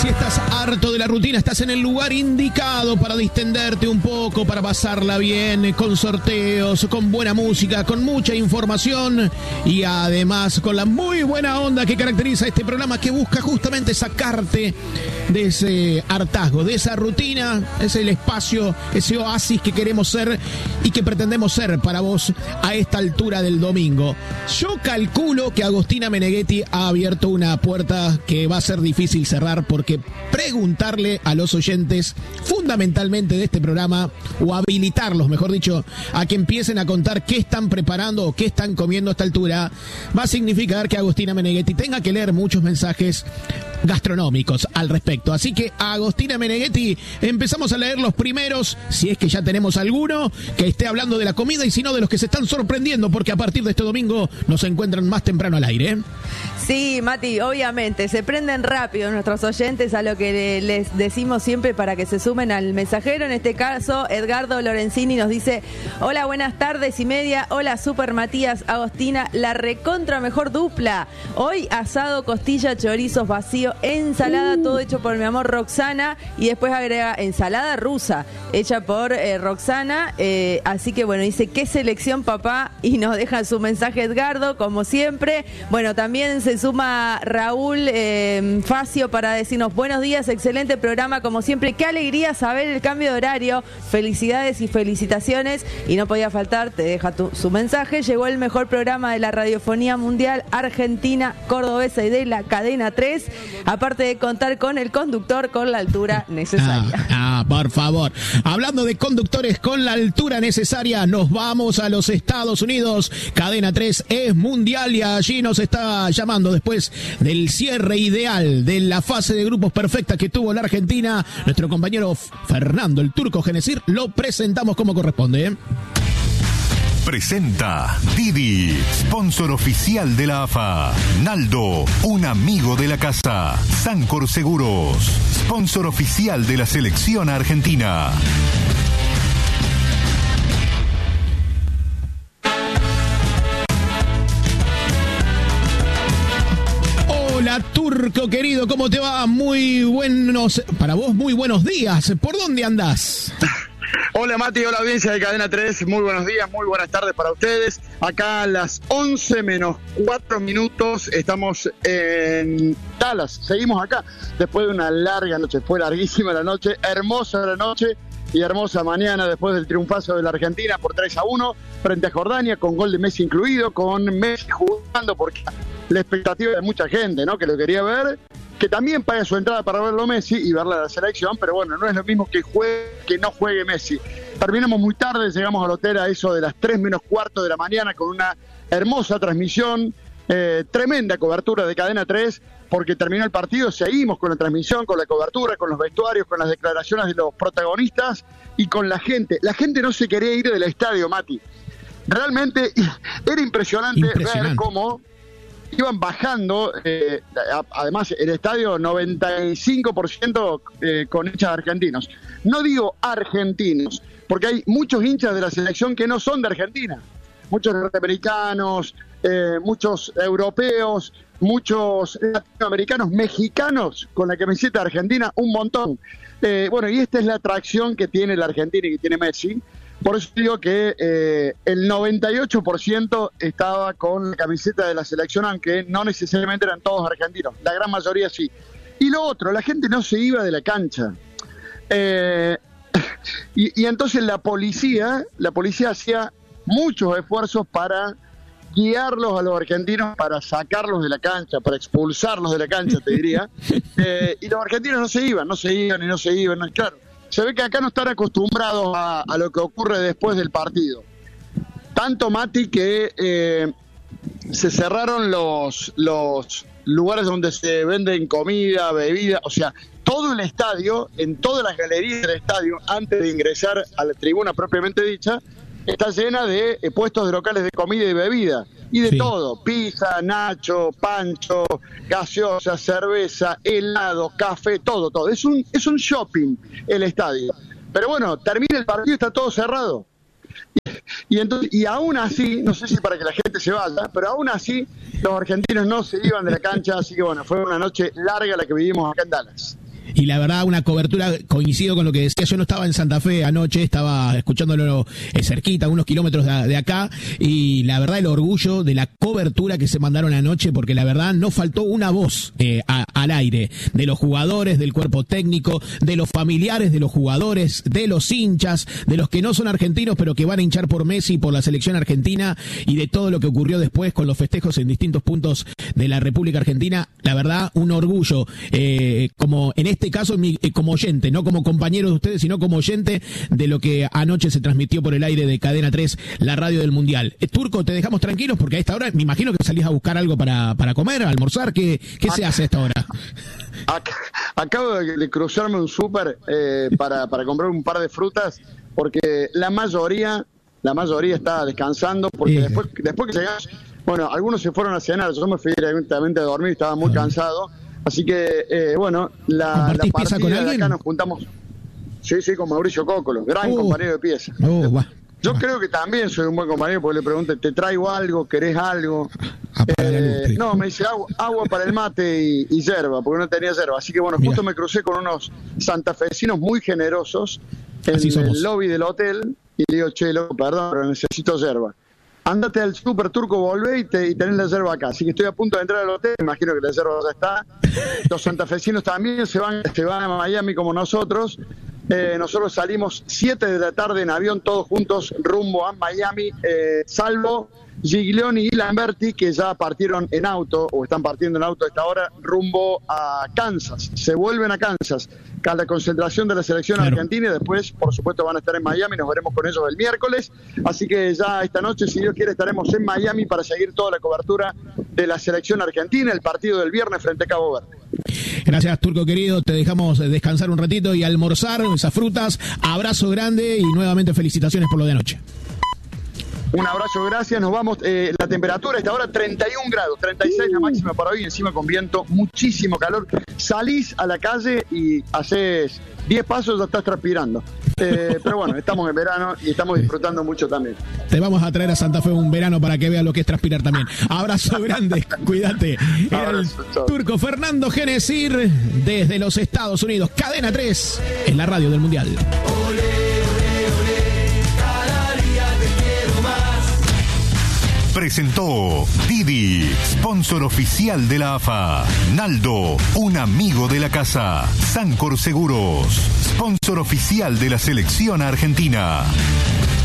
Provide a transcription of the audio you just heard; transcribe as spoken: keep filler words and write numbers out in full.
Si estás harto de la rutina, estás en el lugar indicado para distenderte un poco, para pasarla bien, con sorteos, con buena música, con mucha información y además con la muy buena onda que caracteriza este programa, que busca justamente sacarte de ese hartazgo, de esa rutina. Es el espacio, ese oasis que queremos ser y que pretendemos ser para vos a esta altura del domingo. Yo calculo que Agostina Meneghetti ha abierto una puerta que va a ser difícil cerrar, porque preguntarle a los oyentes fundamentalmente de este programa, o habilitarlos, mejor dicho, a que empiecen a contar qué están preparando o qué están comiendo a esta altura, va a significar que Agostina Meneghetti tenga que leer muchos mensajes gastronómicos al respecto. Así que, Agostina Meneghetti, empezamos a leer los primeros, si es que ya tenemos alguno que esté hablando de la comida, y si no, de los que se están sorprendiendo porque a partir de este domingo nos encuentran más temprano al aire. Sí, Mati, obviamente, se prenden rápido nuestros oyentes a lo que les decimos siempre para que se sumen al mensajero. En este caso, Edgardo Lorenzini nos dice: hola, buenas tardes y media, hola Super Matías, Agostina, la recontra mejor dupla. Hoy asado, costilla, chorizos, vacío, ensalada, uh. todo hecho por mi amor Roxana, y después agrega ensalada rusa, hecha por eh, Roxana, eh, así que bueno, dice: qué selección, papá, y nos deja su mensaje Edgardo, como siempre. Bueno, también se suma Raúl eh, Facio para decirnos: buenos días, excelente programa como siempre, qué alegría saber el cambio de horario, felicidades y felicitaciones. Y no podía faltar, te deja tu, su mensaje: llegó el mejor programa de la radiofonía mundial argentina, cordobesa y de la cadena tres, aparte de contar con el conductor con la altura necesaria. Ah, ah, por favor, hablando de conductores con la altura necesaria, nos vamos a los Estados Unidos. Cadena tres es mundial y allí nos está llamando, después del cierre ideal de la fase de grupos perfecta que tuvo la Argentina, nuestro compañero Fernando el Turco Genesir. Lo presentamos como corresponde, ¿eh? Presenta Didi, sponsor oficial de la A F A. Naldo, un amigo de la casa. Sancor Seguros, sponsor oficial de la selección argentina. Hola, Turco querido, ¿cómo te va? Muy buenos, para vos, muy buenos días. ¿Por dónde andás? Hola Mati, hola audiencia de Cadena tres, muy buenos días, muy buenas tardes para ustedes. Acá a las once menos cuatro minutos estamos en Dallas, seguimos acá después de una larga noche, fue larguísima la noche, hermosa la noche y hermosa mañana después del triunfazo de la Argentina por tres a uno frente a Jordania, con gol de Messi incluido, con Messi jugando, porque la expectativa de mucha gente, ¿no?, que lo quería ver, que también paga su entrada para verlo Messi y verla a la selección, pero bueno, no es lo mismo que juegue que no juegue Messi. Terminamos muy tarde, llegamos al hotel a eso de las tres menos cuarto de la mañana con una hermosa transmisión, eh, tremenda cobertura de Cadena tres, porque terminó el partido, seguimos con la transmisión, con la cobertura, con los vestuarios, con las declaraciones de los protagonistas y con la gente. La gente no se quería ir del estadio, Mati. Realmente era impresionante, impresionante. ver cómo iban bajando, eh, además el estadio noventa y cinco por ciento eh, con hinchas argentinos. No digo argentinos, porque hay muchos hinchas de la selección que no son de Argentina. Muchos norteamericanos, eh, muchos europeos, muchos latinoamericanos, mexicanos con la camiseta argentina, un montón. Eh, bueno, y esta es la atracción que tiene la Argentina y que tiene Messi. Por eso digo que eh, el noventa y ocho por ciento estaba con la camiseta de la selección, aunque no necesariamente eran todos argentinos, la gran mayoría sí. Y lo otro, la gente no se iba de la cancha. Eh, y, y entonces la policía, la policía hacía muchos esfuerzos para guiarlos a los argentinos, para sacarlos de la cancha, para expulsarlos de la cancha, te diría. Eh, y los argentinos no se iban, no se iban y no se iban, no, claro. Se ve que acá no están acostumbrados a, a lo que ocurre después del partido. Tanto, Mati, que eh, se cerraron los, los lugares donde se venden comida, bebida, o sea, todo el estadio, en todas las galerías del estadio, antes de ingresar a la tribuna propiamente dicha, está llena de eh, puestos de locales de comida y bebida. Y de sí. todo, pizza, nacho, pancho, gaseosa, cerveza, helado, café, todo, todo. Es un, es un shopping el estadio. Pero bueno, termina el partido y está todo cerrado. Y, y, entonces, y aún así, no sé si para que la gente se vaya, pero aún así los argentinos no se iban de la cancha, así que bueno, fue una noche larga la que vivimos acá en Dallas. Y la verdad, una cobertura, coincido con lo que decía, yo no estaba en Santa Fe anoche, estaba escuchándolo eh, cerquita, unos kilómetros de, de acá, y la verdad el orgullo de la cobertura que se mandaron anoche, porque la verdad no faltó una voz eh, a, al aire, de los jugadores, del cuerpo técnico, de los familiares de los jugadores, de los hinchas, de los que no son argentinos, pero que van a hinchar por Messi, por la selección argentina, y de todo lo que ocurrió después con los festejos en distintos puntos de la República Argentina. La verdad, un orgullo, eh, como en este caso mi, eh, como oyente, no como compañero de ustedes, sino como oyente de lo que anoche se transmitió por el aire de Cadena tres, la radio del Mundial. Eh, Turco, te dejamos tranquilos porque a esta hora me imagino que salís a buscar algo para, para comer, almorzar. ¿Qué, qué se hace a esta hora? Acabo de cruzarme un súper eh, para, para comprar un par de frutas, porque la mayoría, la mayoría está descansando, porque eh. después, después que llegamos, bueno, algunos se fueron a cenar, yo me fui directamente a dormir, estaba muy cansado. Así que, eh, bueno, la, la partida con de acá nos juntamos. Sí, sí, con Mauricio Cócolo, gran uh, compañero de pieza. Uh, bah, Yo bah. creo que también soy un buen compañero, porque le pregunté, ¿te traigo algo? ¿Querés algo? Eh, no, me dice agua, agua para el mate y, y yerba, porque no tenía yerba. Así que, bueno, justo Mirá. me crucé con unos santafesinos muy generosos en el lobby del hotel y le digo, che, loco, perdón, pero necesito yerba. Ándate al Super Turco, volvé y, te, y tenés la yerba acá. Así que estoy a punto de entrar al hotel, imagino que la yerba ya está. Los santafesinos también se van, se van a Miami como nosotros. Eh, nosotros salimos siete de la tarde en avión, todos juntos, rumbo a Miami, eh, salvo Giglioni y Lamberti, que ya partieron en auto, o están partiendo en auto a esta hora, rumbo a Kansas. Se vuelven a Kansas, a la concentración de la selección claro. argentina, y después, por supuesto, van a estar en Miami, nos veremos con ellos el miércoles. Así que ya esta noche, si Dios quiere, estaremos en Miami para seguir toda la cobertura de la selección argentina, el partido del viernes frente a Cabo Verde. Gracias, Turco querido, te dejamos descansar un ratito y almorzar esas frutas. Abrazo grande y nuevamente felicitaciones por lo de anoche. Un abrazo, gracias. Nos vamos. Eh, la temperatura está ahora treinta y un grados, treinta y seis la máxima para hoy, encima con viento, muchísimo calor. Salís a la calle y haces diez pasos, ya estás transpirando. Eh, pero bueno, estamos en verano y estamos disfrutando mucho también. Te vamos a traer a Santa Fe un verano para que veas lo que es transpirar también. Abrazo grande, cuídate. Era el turco Fernando Genesir desde los Estados Unidos. Cadena tres en la radio del Mundial. Presentó Didi, sponsor oficial de la A F A. Naldo, un amigo de la casa. Sancor Seguros, sponsor oficial de la selección argentina.